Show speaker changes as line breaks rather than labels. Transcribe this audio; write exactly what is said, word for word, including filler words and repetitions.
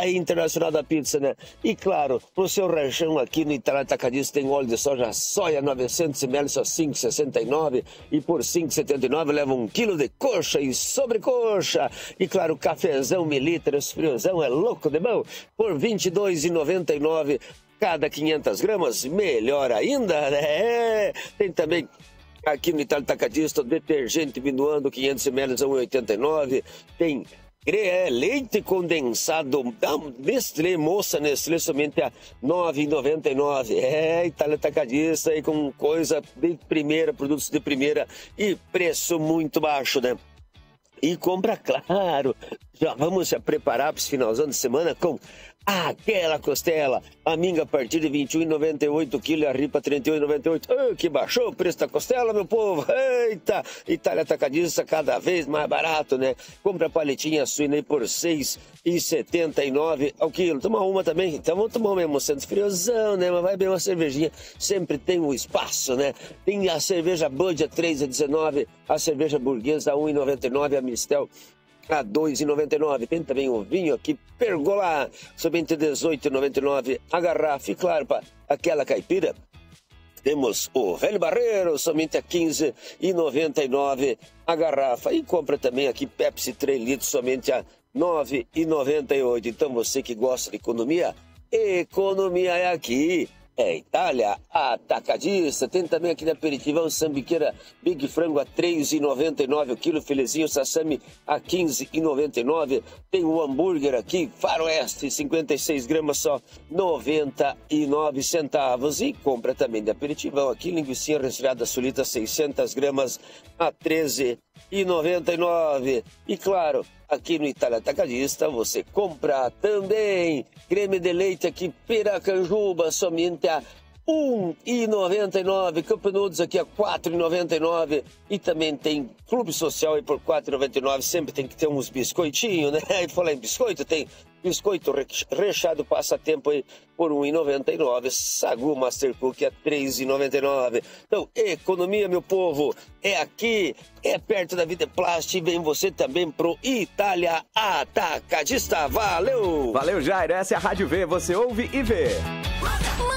aí Internacional da Pizza, né? E claro, pro seu rachão aqui no Itália Atacadista tem óleo de soja soia novecentos mililitros, só cinco reais e sessenta e nove centavos, e por cinco reais e setenta e nove centavos leva um quilo de coxa e sobrecoxa. E claro, cafezão mililitros, friozão é louco de bom, por vinte e dois reais e noventa e nove centavos cada quinhentas gramas, melhor ainda, né? Tem também aqui no Itália Atacadista detergente minuano quinhentos mililitros a um real e oitenta e nove centavos, tem É, leite condensado da Nestlé, moça Nestlé, somente a nove reais e noventa e nove centavos. É, Itália Atacadista aí com coisa de primeira, produtos de primeira e preço muito baixo, né? E compra, claro, já vamos se preparar para esse finalzão de semana com aquela costela, a minga a partir de vinte e um reais e noventa e oito centavos, quilo, a ripa trinta e um reais e noventa e oito centavos. Oh, que baixou o preço da costela, meu povo. Eita, Itália Atacadista cada vez mais barato, né? Compra paletinha suína aí por seis reais e setenta e nove centavos ao quilo. Toma uma também, então vamos tomar uma emoção de friozão, né? Mas vai bem uma cervejinha, sempre tem um espaço, né? Tem a cerveja Bud a três reais e dezenove centavos, a cerveja burguesa a um real e noventa e nove centavos, a Mistel a dois reais e noventa e nove centavos. Tem também o vinho aqui, Pergola, somente dezoito reais e noventa e nove centavos a garrafa. E claro, para aquela caipira, temos o Velho Barreiro, somente a quinze reais e noventa e nove centavos a garrafa. E compra também aqui Pepsi três litros, somente a nove reais e noventa e oito centavos. Então você que gosta de economia, economia é aqui. É Itália Atacadista. Tem também aqui na Aperitivão Sambiqueira Big Frango a três reais e noventa e nove centavos o quilo, filezinho Sassami a quinze reais e noventa e nove centavos. Tem o hambúrguer aqui, Faroeste, cinquenta e seis gramas, só noventa e nove centavos. E compra também de Aperitivão aqui, linguiça resfriada sulita, seiscentas gramas a treze reais e noventa e nove centavos. E claro, aqui no Itália Atacadista você compra também creme de leite aqui Piracanjuba, somente a um real e noventa e nove centavos, Cup Noodles aqui a quatro reais e noventa e nove centavos, e também tem Clube Social aí por quatro reais e noventa e nove centavos, sempre tem que ter uns biscoitinhos, né? E falar em biscoito, tem biscoito recheado passatempo aí por um real e noventa e nove centavos, Sagu Master Cookie a três reais e noventa e nove centavos. Então, economia, meu povo, é aqui, é perto da Vida Plast, e vem você também pro Itália Atacadista. Valeu!
Valeu, Jairo, essa é a Rádio V, você ouve e vê.